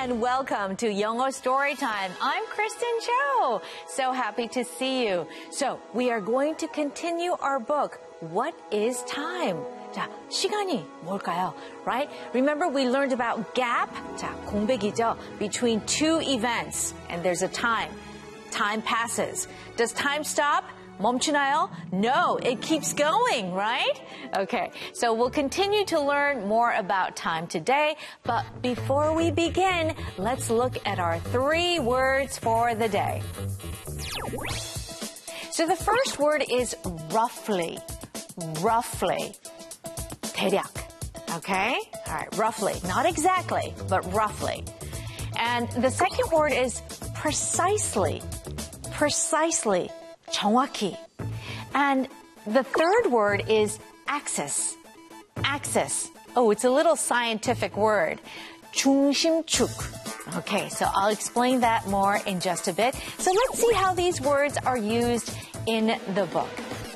and welcome to 영어 Storytime. I'm Kristen Cho. So happy to see you. So we are going to continue our book, What is Time? 자, 시간이 뭘까요? Right? Remember we learned about gap? 자, 공백이죠. Between two events. And there's a time. Time passes. Does time stop? 멈추나요? No, it keeps going, right? Okay, so we'll continue to learn more about time today, but before we begin, let's look at our 3 words for the day. So the first word is roughly. Roughly. 대략. Okay? All right, roughly. Not exactly, but roughly. And the second word is precisely. Precisely. 정확히. And the third word is axis. Axis. Oh, it's a little scientific word. 중심축. Okay, so I'll explain that more in just a bit. So let's see how these words are used in the book.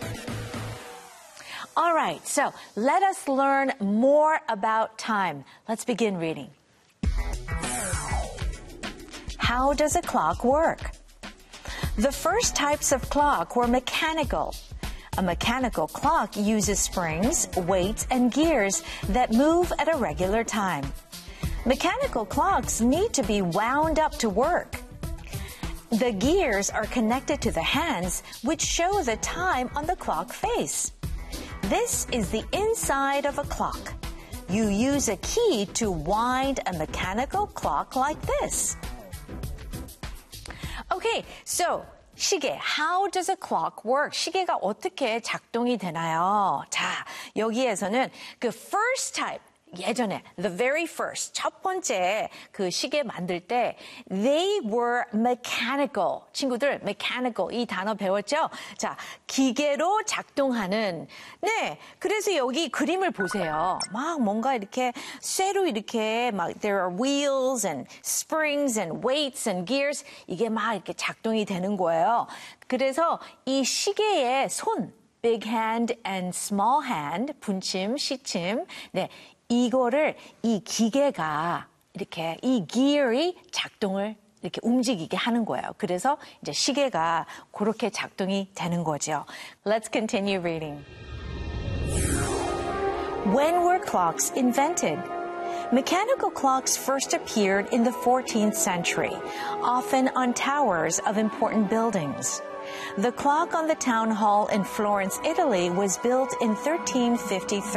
All right, so let us learn more about time. Let's begin reading. How does a clock work? The first types of clock were mechanical. A mechanical clock uses springs, weights, and gears that move at a regular time. Mechanical clocks need to be wound up to work. The gears are connected to the hands, which show the time on the clock face. This is the inside of a clock. You use a key to wind a mechanical clock like this. Okay, so 시계. How does a clock work? 시계가 어떻게 작동이 되나요? 자, 여기에서는 그 first type, 예전에 the very first, 첫 번째 그 시계 만들 때 they were mechanical. 친구들, mechanical 이 단어 배웠죠? 자, 기계로 작동하는. 네, 그래서 여기 그림을 보세요. 막 뭔가 이렇게 쇠로 이렇게 막 there are wheels and springs and weights and gears 이게 막 이렇게 작동이 되는 거예요. 그래서 이 시계의 손 big hand and small hand, 분침, 시침. 네. 이거를 이 기계가 이렇게 이 gear이 작동을 이렇게 움직이게 하는 거예요. 그래서 이제 시계가 그렇게 작동이 되는 거죠. Let's continue reading. When were clocks invented? Mechanical clocks first appeared in the 14th century, often on towers of important buildings. The clock on the town hall in Florence, Italy was built in 1353.